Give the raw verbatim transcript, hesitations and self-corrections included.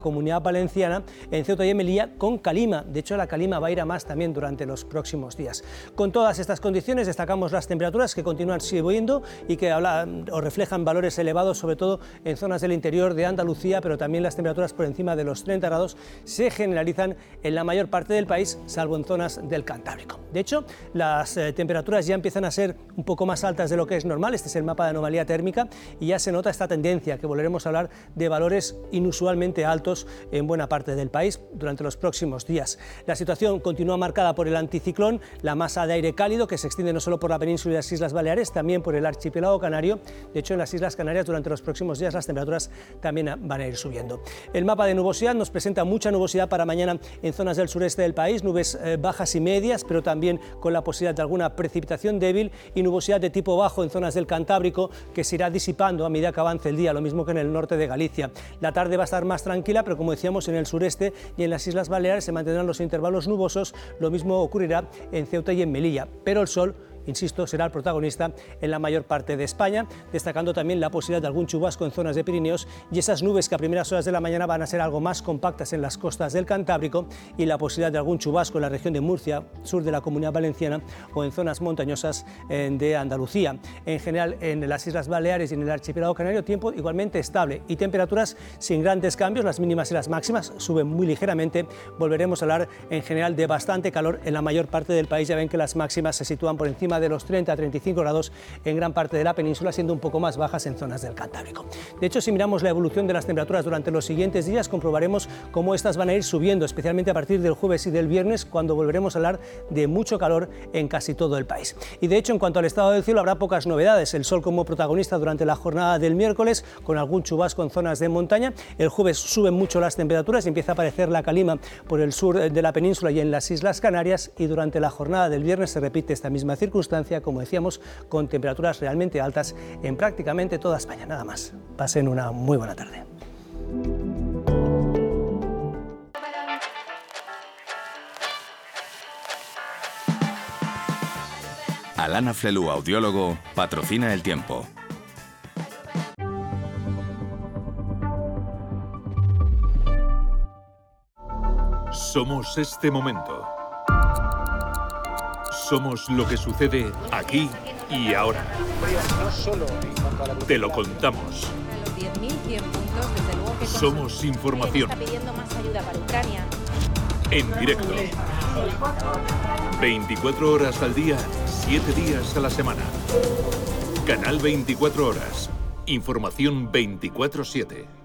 Comunidad Valenciana, en Ceuta y en Melilla, con calima. De hecho, la calima va a ir a más también durante los próximos días. Con todas estas condiciones, destacamos las temperaturas que continúan subiendo y que habla, o reflejan valores elevados, sobre todo en zonas del interior de Andalucía, pero también las temperaturas por encima de los treinta grados se generalizan en la mayor parte del país, salvo en zonas del Cantábrico. De hecho, las eh, temperaturas ya empiezan a ser un poco más altas de lo que es normal. Este es el mapa de anomalía térmica y ya se nota esta tendencia, que volveremos a hablar de valores inusualmente altos en buena parte del país durante los próximos días. La situación continúa marcada por el anticiclón, la masa de aire cálido que se extiende no solo por la península y las Islas Baleares, también por el archipiélago canario. De hecho, en las Islas Canarias durante los próximos días las temperaturas también van a ir subiendo. El mapa de nubosidad nos presenta mucha nubosidad para mañana en zonas del sureste del país, nubes eh, bajas y medias, pero también con la posibilidad de alguna precipitación débil, y nubosidad de tipo bajo en zonas del Cantábrico que se irá disipando a medida que avance el día, lo mismo que en el norte de Galicia. La tarde va a estar más tranquila, pero como decíamos, en el sureste y en las Islas Baleares se mantendrán los intervalos nubosos. Lo mismo ocurrirá en Ceuta y en Melilla, pero el sol, insisto, será el protagonista en la mayor parte de España, destacando también la posibilidad de algún chubasco en zonas de Pirineos y esas nubes que a primeras horas de la mañana van a ser algo más compactas en las costas del Cantábrico, y la posibilidad de algún chubasco en la región de Murcia, sur de la Comunidad Valenciana, o en zonas montañosas de Andalucía. En general, en las Islas Baleares y en el archipiélago canario, tiempo igualmente estable y temperaturas sin grandes cambios. Las mínimas y las máximas suben muy ligeramente. Volveremos a hablar en general de bastante calor en la mayor parte del país. Ya ven que las máximas se sitúan por encima de los treinta a treinta y cinco grados en gran parte de la península, siendo un poco más bajas en zonas del Cantábrico. De hecho, si miramos la evolución de las temperaturas durante los siguientes días, comprobaremos cómo estas van a ir subiendo, especialmente a partir del jueves y del viernes, cuando volveremos a hablar de mucho calor en casi todo el país. Y de hecho, en cuanto al estado del cielo, habrá pocas novedades. El sol como protagonista durante la jornada del miércoles, con algún chubasco en zonas de montaña. El jueves suben mucho las temperaturas y empieza a aparecer la calima por el sur de la península y en las Islas Canarias, y durante la jornada del viernes se repite esta misma circunstancia, como decíamos, con temperaturas realmente altas en prácticamente toda España. Nada más. Pasen una muy buena tarde. Alana Flelú, audiólogo, patrocina El Tiempo. Somos este momento. Somos lo que sucede aquí y ahora. Te lo contamos. Somos información. En directo. veinticuatro horas al día, siete días a la semana. Canal veinticuatro horas. Información veinticuatro siete.